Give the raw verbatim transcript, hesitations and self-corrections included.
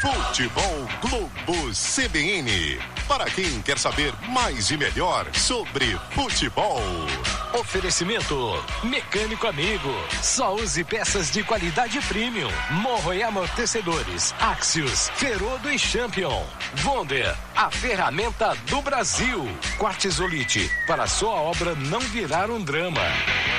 Futebol Globo C B N. Para quem quer saber mais e melhor sobre futebol. Oferecimento Mecânico Amigo. Só use peças de qualidade premium. Morro e amortecedores. Axios, Ferodo e Champion. Wonder, a ferramenta do Brasil. Quartzolite, para sua obra não virar um drama.